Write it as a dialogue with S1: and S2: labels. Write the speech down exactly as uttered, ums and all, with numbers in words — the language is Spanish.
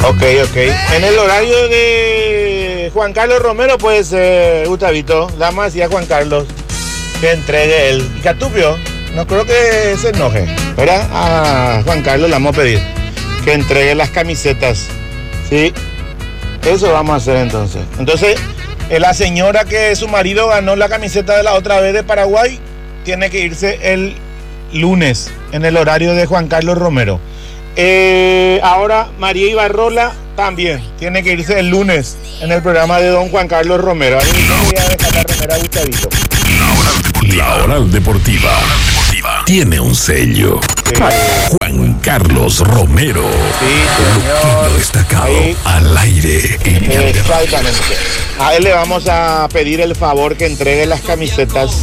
S1: Ok, ok. En el horario de Juan Carlos Romero, pues, eh, Gustavito, la más decía Juan Carlos que entregue el Catupio. No creo que se enoje, ¿verdad? A Juan Carlos le vamos a pedir que entregue las camisetas. Sí, eso vamos a hacer entonces. Entonces, eh, la señora que su marido ganó la camiseta de la otra vez de Paraguay tiene que irse el lunes en el horario de Juan Carlos Romero. Eh, ahora María Ibarrola también tiene que irse el lunes en el programa de don Juan Carlos Romero. A mí me voy a dejar la remera Gustavito.
S2: La Oral Deportiva tiene un sello.
S1: Sí.
S2: Juan Carlos Romero.
S1: Sí, señor.
S2: Lo destacado
S1: Ahí.
S2: al aire. En
S1: Exactamente. A él le vamos a pedir el favor que entregue las camisetas